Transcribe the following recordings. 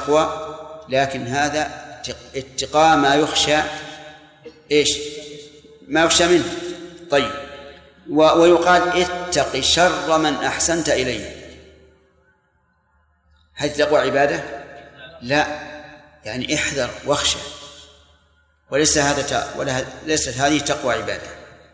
التقوى، لكن هذا اتقاء ما يخشى ما يخشى منه. طيب، ويقال اتق شر من أحسنت إليه. هل تقوى عبادة؟ لا، يعني احذر واخشى، ليست هذه تقوى عبادة.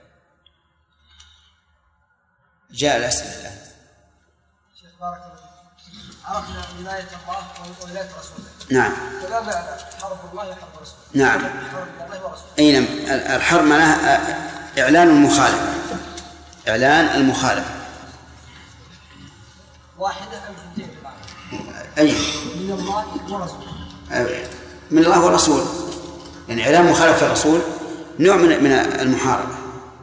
جاء الأسئلة الآن. شيخ بارك الله فيك، عرفنا ولاية الله وولاية رسوله. نعم. فما معنى حرب الله وحرب رسوله؟ نعم. حرب الله ورسوله. أي نعم. الحرب معناها إعلان المخالفة، إعلان المخالفة. واحدة أم اثنتين؟ أي من الله ورسوله. من الله ورسوله، يعني إعلان مخالفة الرسول نوع من المحاربة.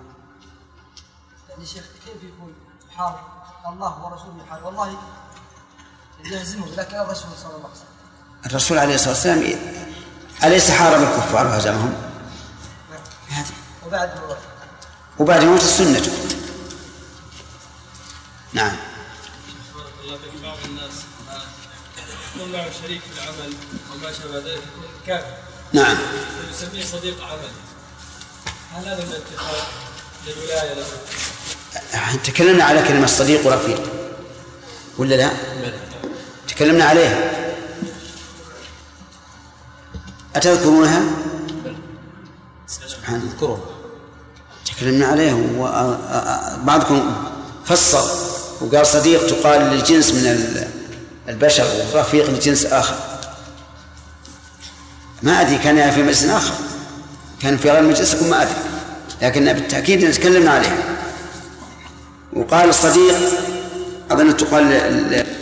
يعني شيخ كيف يكون يحارب الله ورسوله يحارب؟ والله يهزمه، لكن الرسول صلى الله عليه وسلم، الرسول عليه الصلاة والسلام أليس حارب الكفار وهزمهم؟ وبعد موت السنة. نعم. بارك الله فيك. بعض الناس يكون معه شريك في العمل وما شابه ذلك يكون كافر. نعم. ويسميه صديق عمل، هل هذا من اتخاذ للولاية له؟ تكلمنا على كلمة صديق ورفيق ولا لا؟ تكلمنا عليها، أتذكرونها؟ سبحان الله، تكلمنا عليها، وبعضكم فصل وقال صديق تقال للجنس من البشر ورفيق لجنس آخر. ما أدري، كان في مجلس آخر، كان في غير مجلسكم، ما أدري، لكن بالتأكيد نتكلمنا عليها. وقال الصديق أظن تقال